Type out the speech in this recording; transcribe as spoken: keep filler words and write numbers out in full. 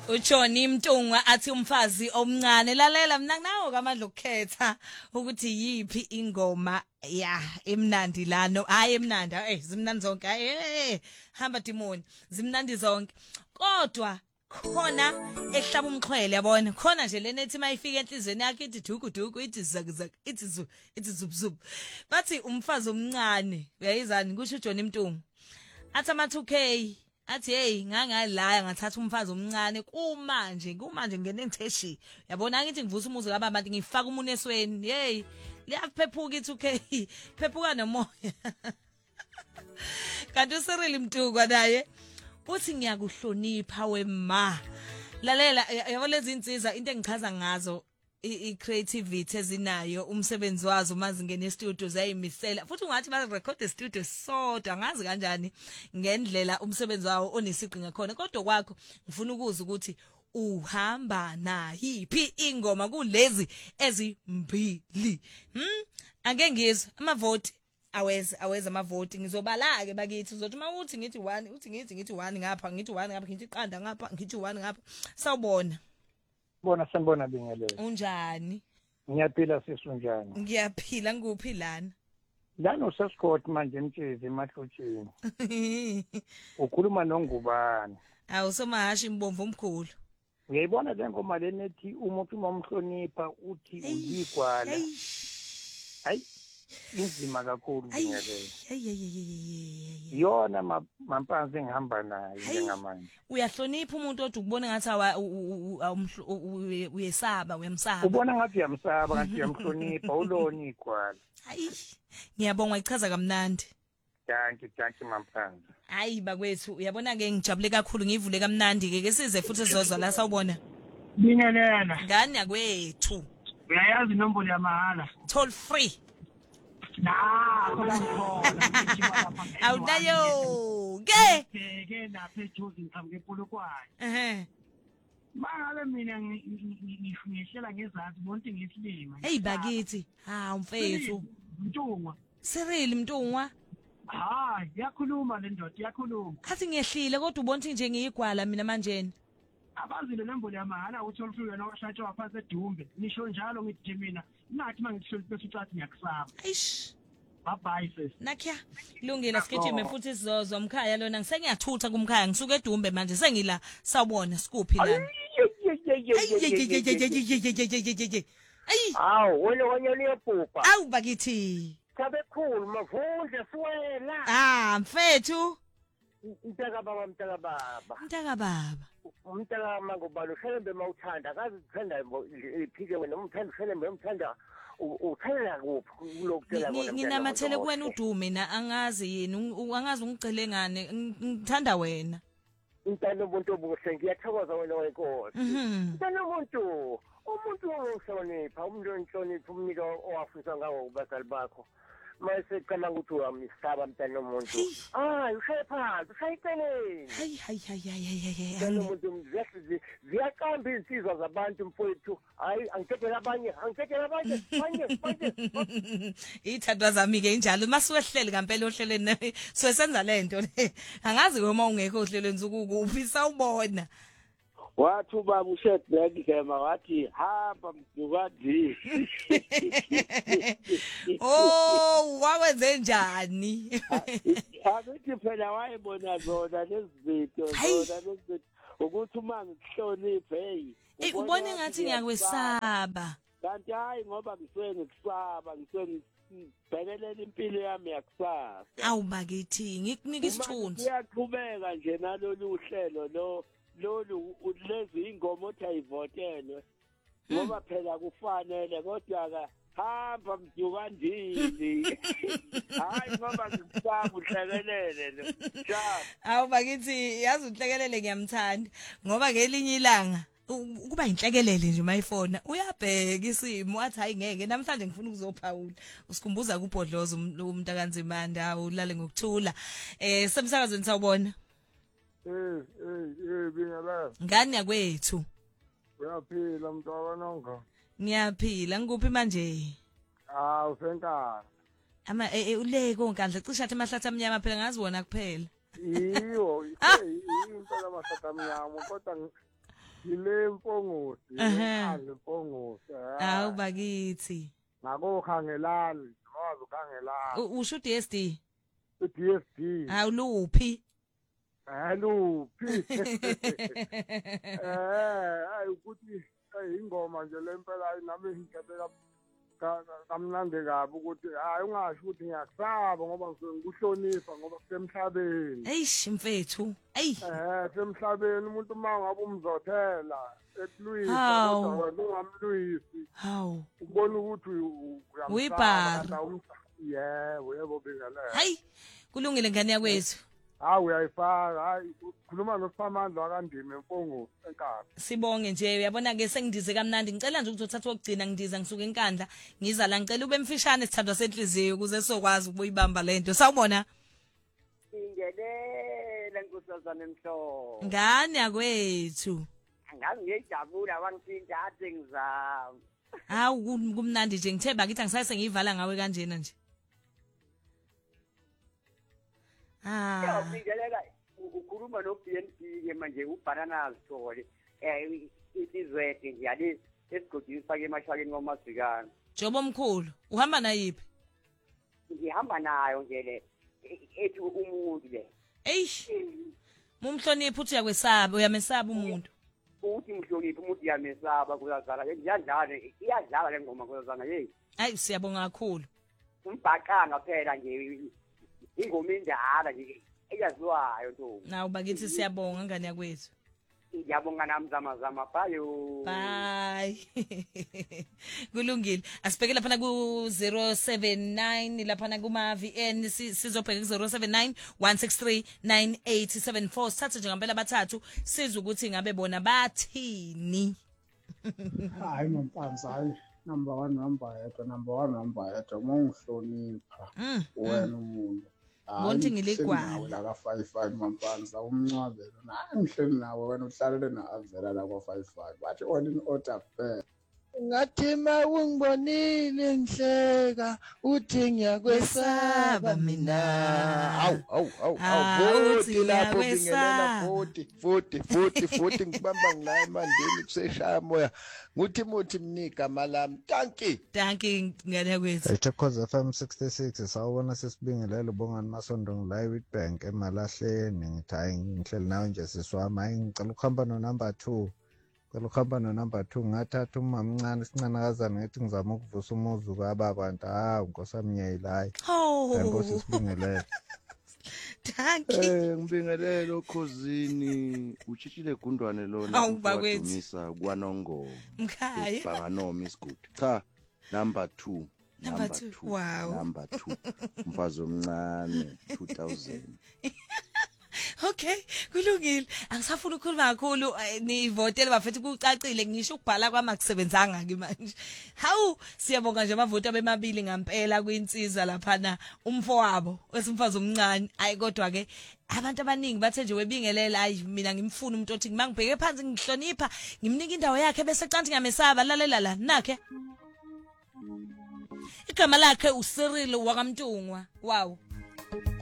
uJohnny Mtungwa athi umfazi omncane lalela mina nawo kamandla ukukhetha ukuthi yipi ingoma ya emnandi lano hayi emnandi eh zimnandi zonke eh hamba Timoni zimnandi zonke kodwa khona ehlaba umxhwele yabona khona nje lena ethi mayifika enhlizweni yakhe ithi duku duku ithi zakazak ithi zu ithi zubzub bathi umfazi omncane uyayizani kusho uJohnny Mtungwa athi ama two K athi hey ngangalaya ngathatha umfazi omncane kumanje kumanje ngene ngitheshi yabona ngithi ngivusa umuzi kaba abantu ngifaka umuntu esweni hey liyaphephuka i two K phephuka nomoya kanti uSirili Mtungwa naye uthi ngiyakuhlonipha wema lalela yabo lezi insizwa into engichaza ngazo i creativity ezinayo umsebenzi wazo mazingene e-studio zayimisela futhi ungathi ba record e-studio sodwa ngazi kanjani ngendlela umsebenzi wawo onesiqi ngakhona kodwa kwakho ngifuna ukuza ukuthi uhamba na yiphi ingoma kulezi ezimbili hm ake ngizwe amavoti aweza aweza amavoti ngizobala ke bakithi uzothi mawuthi ngithi one uthi ngithi ngithi one ngapha ngithi one ngapha ngithi iqanda ngapha ngithi one ngapha sawubona bona sanibona Bingelele unjani ngiyaphila sisu njani ngiyaphila ngikuphi lana lana useScott manje emtshezi emahlotsheni ukhuluma noNgubane awu somahashi imbomvu omkhulu ngiyibona le ngoma lenethi umuntu momhlonipha uthi uyigwala hayi inzima kakhulu Bingelele yona mampanzi engihamba nayo njengamanje uyahlonipha umuntu othi ukubona ngathi uyesaba uyamsaba ubona ngathi uyamsaba ngathi uyamhlonipha ulona igwala hayi ngiyabonga ichaza kamnandi danki danki mampanzi hayi bakwethu uyabona ke ngijabule kakhulu ngivule kamnandi ke ke size futhi sizozwa la sawubona Bingelela ngani yakwethu uyayazi inombolo yamahala toll free na khona khona awunayo ke ke lapha eJozi ngicamke ePolokwane ehe mangabe mina ngihlela ngezansi bonke ngisilima hey bakithi ha umfethu Mtungwa Cyril Mtungwa hayi yakhuluma le ndoda yakhuluma athi ngiyehlile kodwa ubona nje ngiyigwala mina manje abazile nembolo yamahala uthi olufika noshayitha waphansi edumbe nisho njalo ngithi mina nathi mangithleli bese ucathi ngiyakusaba eish bye bye sis nakya kulungile sigijime futhi sizozwa umkhaya lona ngisengiyathutha kumkhaya ngisuka edumbe manje sengila sawubona sikuphi lana ayi awu wena wanyoni yebhubha awu bakithi sabekhulu mavundla siwela ah mfethu mntaka baba mntaka baba mntaka baba umntaka mangobalo hlelembe mawuthanda akazi uthanda iphike wena umthanda hlelembe umthanda uthanda kuphi kulokutela bona nginamathele kuwena udume na angazi yini angazi ungicele ngane ngithanda wena intando umuntu obuhle ngiyathokoza wena wenkosi intando umuntu umuntu onhlonipha umuntu onhlonipha umnika owafisa ngawo ubazali bakho mase kama ukuthi uyamsaba mntana umuntu ah ushaye phansi ushayiceleni hayi hayi hayi hayi mntana umuntu mzesi ziyaqamba insizwa zabantu mfowethu hayi angithethe abanye angithethe abanye manje manje ithathwa zami ke injalo masiwehlele kampela ohlelweni siwenza lento le angazi uma ungekho ohlelweni zukuphi sawubona wathi ubaba uShedback gema wathi hamba mdukadi oh wawenze njani akithi phela wayebona zona lezizinto zona lezizinto ukuthi uma ngikuhloniphe hey eh ubone ngathi ngiyakwesaba kanti hayi ngoba ngisuke ngikusaba ngisuke ngibhekelela impilo yami yakusasa awu bakithi ngikunika isithunzi uyaqhubeka nje nalolu hlelo lo lolu lezi ingoma othi ayivotelwe ngoba phela kufanele kodwa ka hamba mdukandini hayi ngoba ngikusaba uhlekelele lo cha awu bakithi yazi uhlekelele ngiyamthanda ngoba ngelinye ilanga kuba inhlekelele nje mayifona uyabheka isimo athi hayi ngeke namhlanje ngifuna ukuzophawula usikhumbuza kubhodlozo umntakanzimanda ulale ngokuthula eh semsakazweni sawubona Eh eh eh Bingelela ngani yakwethu uyaphila mntwana nonga ngiyaphila ngikuphi manje ah usenkala ama eh uleke onkandla cisha athi amahlathi amnyama phela ngazibona kuphela iyo impela amahlathi amnyama kodwa Yile mpongosi, yile mpongosi. Awu bakithi. Ngako khangelani, wazi ukhangelani. Usho D S D. U D S D. Awu luphi? Aluphi. Eh, ayi ukuthi ingoma nje lempela nami ngicela kamnandi kabi ukuthi hayi ungasho ukuthi ngiyakusaba ngoba ngisuke ngikuhlonipha ngoba kusemhlabeni. Eish mfethu. Ey. Eh, semhlabeni umuntu mangabe umzothela ekulwisa kodwa wena ungamlwisi. Hawu. Ubona ukuthi uyabhala. Yebo, yebo Bingelele. Hayi. Kulungile ngane yakwethu. Hawu uyayifaka, hayi khuluma noSiphamandla wakandime empongo enkaba. Sibonge nje uyabona ke sengidize kamnandi ngicela nje ukuthi uthathe ukugcina ngidiza ngisuka enkandla ngiza la ngicela ube mfishane sithandwa senhliziyo ukuze sokwazi ukuyibamba lento sawubona Ingelela nkosazana emhlobo ngane yakwethu angazi ngiyajabula wangithinta athi ngizama hawu kumnandi nje ngithe bakithi angisase ngiyivala ngawe kanjena nje Ah. Ngiyalela ukhuluma no B N P ke manje ubanana zithole eh isizwede ngiyali esigodisa ke emashakeni kwaMazikana. Jobo omkhulu uhamba nayiphi? Ngihamba nayo nje le ethi umuntu le. Eish. Mumhloniphi uthi yakwesaba uyamesaba umuntu. Uthi mhloniphi umuntu yamesaba kuyazala ngiyadlala iyadlala le ngoma kuyazana hey. Hayi siyabonga kakhulu. Umbhaqanga phela nje ingoma indala nje eyaziwayo nto nawu bakithi siyabonga ngane yakwethu ngiyabonga namzama zama bye bye kulungile asibheke lapha ku zero seven nine lapha kuma V N sizobheka ku zero seven nine one six three nine eight seven four sathe nje ngempela bathathu siza ukuthi ngabe bona bathini hayi mampanza hayi number one number yedwa number one number yedwa mongihlonipha wena umuntu Bonke ngiligwana la ka five five mampanza umncwabelo naye ngihleli nawe wena uhlalele na avela la kwa five five bathi wona in order fair ngathi mawungibonile ngihleka uthi ngiyakwesaba mina awu awu awu awu uthi lapho bingelela forty forty forty forty ngibamba ngila emandeni kuseshaya moya nguthi muthi mnika malami tanki tanki ngane kwethu Echokoza F M sixty-six sawubona sesibingelele bongani masondo ngila eWitbank emalahleni ngithi hayi ngihleli nawe nje siswama hayi ngicela ukuhamba no number two Kwelo khamba no number two ngathatha umamncane sincanakazana ngithi ngizama ukuvusa umuzu kwababantu ah nkosamnyeyila hayi nkosi sibingelele Thank you eh ngibingelele okhosini uchishile gundwane lona umisa kwanongo mkhaya banganomi isigudi cha number two number two wow number two mfazi omncane two thousand Okay, kulungile. Angisafuna ukukhuluma kakhulu nivotele bafethi kucacile ngisho ukubhala kwami akusebenzanga ke manje. Hawu, siyabonga nje amavoti abemabili ngempela kwinsiza lapha na umfowabo wesimfazi omncane. Ayi kodwa ke abantu abaningi bathe nje webingelela ayi mina ngimfuna umuntu othi ngibheke phansi ngihlonipha, ngimnika indawo yakhe bese canthi ngiyamesaba lalela la nakhe. Igama lakhe uCyril wakamntungwa. Wow.